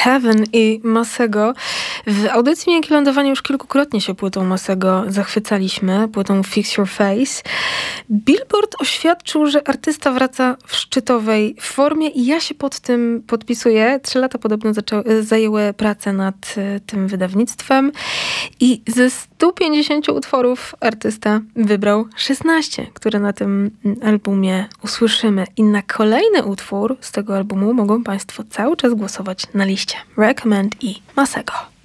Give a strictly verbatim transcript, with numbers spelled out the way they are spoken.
Heaven i Masego. W audycji Miękkie Lądowanie już kilkukrotnie się płytą Masego zachwycaliśmy, płytą Fix Your Face. Billboard oświadczył, że artysta wraca w szczytowej formie i ja się pod tym podpisuję. Trzy lata podobno zaczęły, zajęły pracę nad y, tym wydawnictwem i ze stu pięćdziesięciu utworów artysta wybrał szesnaście, które na tym albumie usłyszymy. I na kolejny utwór z tego albumu mogą Państwo cały czas głosować na liście Recommend i Masego.